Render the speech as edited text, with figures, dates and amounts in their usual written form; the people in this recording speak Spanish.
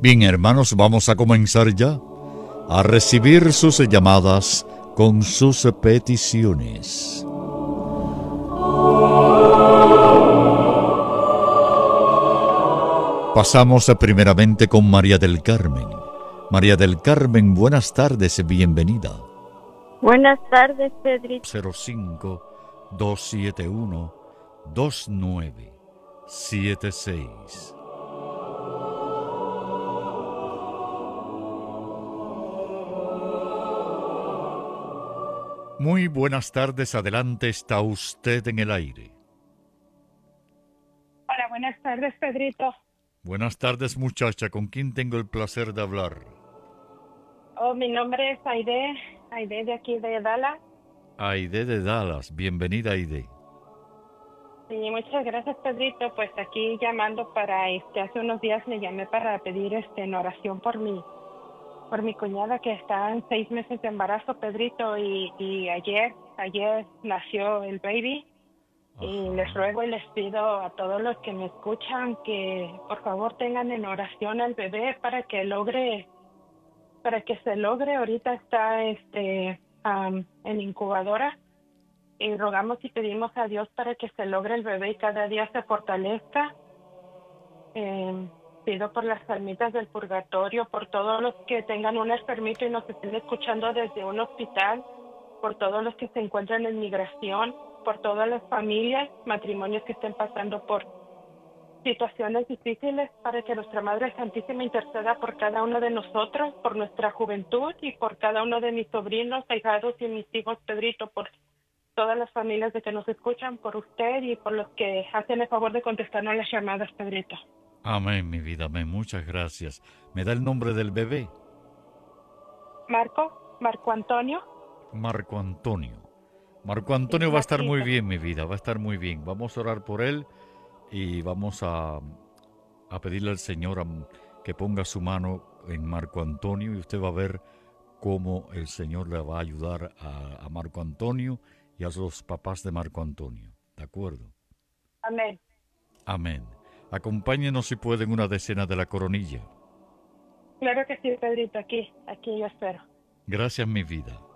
Bien, hermanos, vamos a comenzar ya a recibir sus llamadas con sus peticiones. Pasamos primeramente con María del Carmen. María del Carmen, buenas tardes, bienvenida. Buenas tardes, Pedrito. 05-271-2976. Muy buenas tardes, adelante, está usted en el aire. Hola, buenas tardes, Pedrito. Buenas tardes, muchacha, ¿con quién tengo el placer de hablar? Mi nombre es Aide de aquí de Dallas. Aide de Dallas, bienvenida, Aide. Sí, muchas gracias, Pedrito. Pues aquí llamando para, hace unos días le llamé para pedir en oración por mi cuñada que está en 6 meses de embarazo, Pedrito, y ayer nació el baby. Ajá. Y les ruego y les pido a todos los que me escuchan que por favor tengan en oración al bebé para que se logre. Ahorita está en incubadora y rogamos y pedimos a Dios para que se logre el bebé y cada día se fortalezca. Pido por las almitas del purgatorio, por todos los que tengan un enfermito y nos estén escuchando desde un hospital, por todos los que se encuentran en migración, por todas las familias, matrimonios que estén pasando por situaciones difíciles, para que nuestra Madre Santísima interceda por cada uno de nosotros, por nuestra juventud y por cada uno de mis sobrinos, ahijados y mis hijos, Pedrito, por todas las familias de que nos escuchan, por usted y por los que hacen el favor de contestarnos las llamadas, Pedrito. Amén, mi vida, amén, muchas gracias. ¿Me da el nombre del bebé? Marco Antonio. Marco Antonio. Marco Antonio va a estar muy bien, mi vida, va a estar muy bien. Vamos a orar por él y vamos a pedirle al Señor que ponga su mano en Marco Antonio y usted va a ver cómo el Señor le va a ayudar a Marco Antonio y a los papás de Marco Antonio. ¿De acuerdo? Amén. Amén. Acompáñenos si pueden una decena de la coronilla. Claro que sí, Pedrito, aquí yo espero. Gracias, mi vida.